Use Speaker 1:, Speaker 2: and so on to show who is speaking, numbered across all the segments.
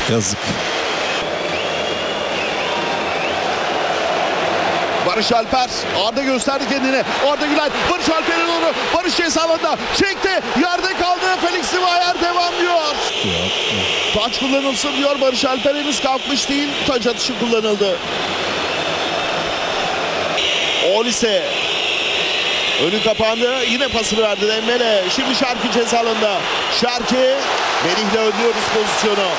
Speaker 1: Yazık.
Speaker 2: Barış Alper, Arda gösterdi kendini. Arda Güler, Barış Alper'e doğru. Barış ceza alanında çekti. Yerde kaldı. Felix Zivayar devam diyor. Taç kullanılsın diyor. Barış Alper henüz kalkmış değil. Taç atışı kullanıldı. Olise. Önü kapandı. Yine pası verdi Dembele. Şimdi Şarki ceza alanında. Şarki. Melih'le önlüyoruz pozisyonu.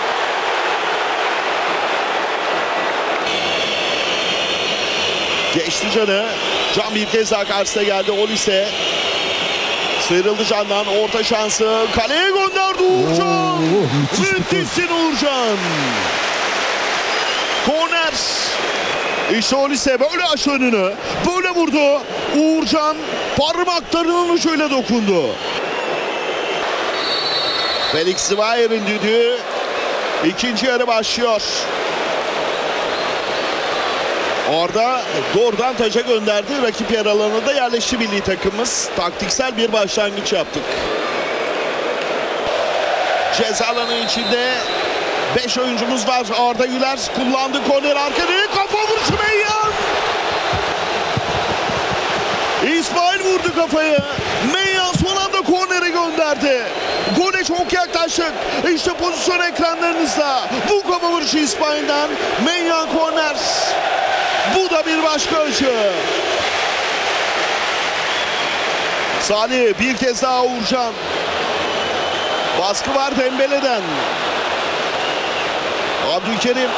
Speaker 2: Geçti Can'ı. Can bir kez daha karşısına geldi. Olise. Sıyrıldı Can'dan. Orta şansı. Kaleye gönderdi Uğurcan. Müthişsin Uğurcan. Korner. İşte Olise böyle aşağı önünü. Böyle vurdu. Uğurcan parmaklarının ucuyla dokundu. Felix Zivayar'ın düdüğü. İkinci yarı başlıyor. Orada doğrudan taca gönderdi. Rakip yer alanında yerleşti milli takımımız. Taktiksel bir başlangıç yaptık. Ceza alanı içinde 5 oyuncumuz var. Arda Güler kullandı korner arkada. Kafa vuruşu Meyyan. İsmail vurdu kafayı. Meyyan son anda kornere gönderdi. Gole çok yaklaştık. İşte pozisyon ekranlarınızda. Bu kafa vuruşu İsmail'den. Meyyan korner. Bu da bir başka açı. Salih bir kez daha Uğurcan. Baskı var Dembele'den. Abdülkerim.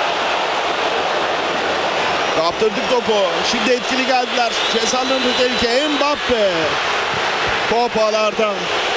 Speaker 2: Kaptırdık topu. Şimdi etkili geldiler. Cezalarının tehlike. Mbappe. Top ağlardan.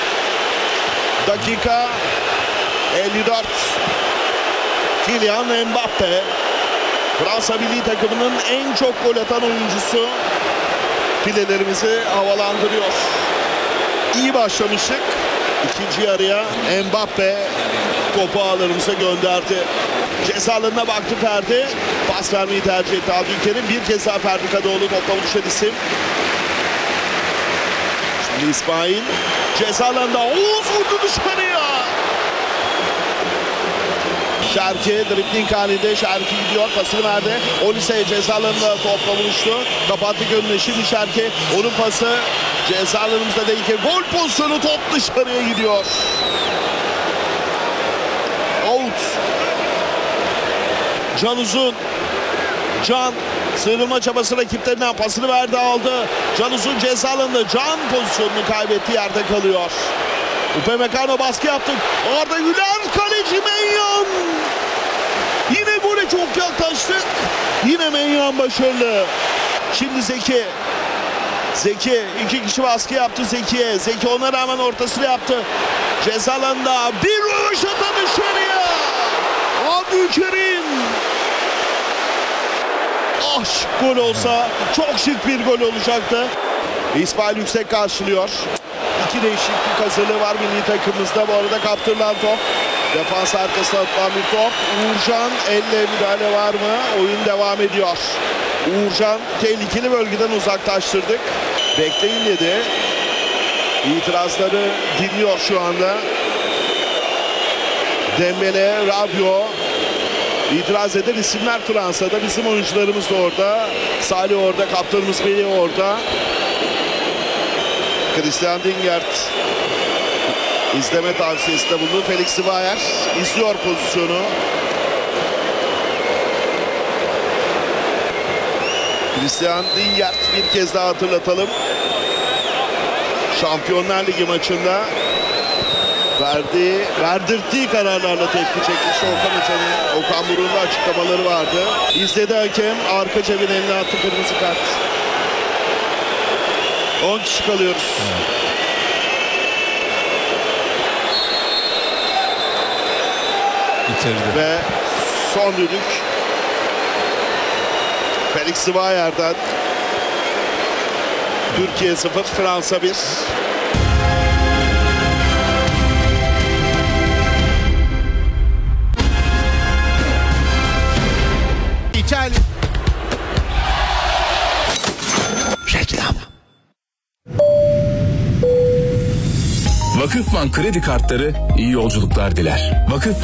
Speaker 2: Dakika 54. Kylian Mbappe. Fransa milli takımının en çok gol atan oyuncusu. Filelerimizi havalandırıyor. İyi başlamıştık. İkinci yarıya Mbappe topu ağlarımıza gönderdi. Ceza alanına baktı Ferdi. Pas vermeyi tercih etti Abdülkerim. Bir kez daha Ferdi Kadıoğlu topla buluşan isim. Şimdi İsmail. Ceza alanında Oğuz vurdu dışarıya. Şarki dribling halinde. Şarki gidiyor. Pasını verdi. Olise ceza alanında topla buluştu. Kapattık önüne. Şimdi Şarki. Onun pası ceza alanımızda değil ki. Gol pozisyonu, top dışarıya gidiyor. Out. Can Uzun. Can sıyrılma çabası rakiplerinden pasını verdi, aldı. Can Uzun ceza alanında. Can pozisyonunu kaybetti, yerde kalıyor. Upamecano baskı yaptık. Arda Güler, kaleci Meyyan. Yine gole çok yaklaştık. Yine Meyyan başarılı. Şimdi Zeki. Zeki iki kişi baskı yaptı Zeki'ye. Zeki ona rağmen ortasını yaptı. Ceza alanında bir röveşata dışarıya. Abdülkerim. Ah, şık gol olsa çok şık bir gol olacaktı. İsmail Yüksek karşılıyor. İki değişiklik hazırlığı var milli takımımızda. Bu arada kaptırılan top. Defans arkasına atılan bir top. Uğurcan, elle müdahale var mı? Oyun devam ediyor. Uğurcan tehlikeli bölgeden uzaklaştırdık. Bekleyin dedi. İtirazları dinliyor şu anda. Dembele, Rabiot. İtiraz eden isimler Fransa'da. Bizim oyuncularımız da orada. Salih orada, kaptanımız Melih orada. Christian Dingert izleme tavsiyesinde bulundu. Felix Zivayar izliyor pozisyonu. Christian Dingert bir kez daha hatırlatalım. Şampiyonlar Ligi maçında verdirdiği kararlarla tepki çekmişti Okan Hoca'nın. Okan Buruk'un açıklamaları vardı. İzledi hakem, arka cebine eline attı, kırmızı kart. 10 kişi kalıyoruz.
Speaker 1: Bitirdi.
Speaker 2: Ve son düdük Felix Zivayar'dan. Türkiye 0, Fransa 1. Reklam.
Speaker 3: Vakıfbank kredi kartları iyi yolculuklar diler. Vakıfbank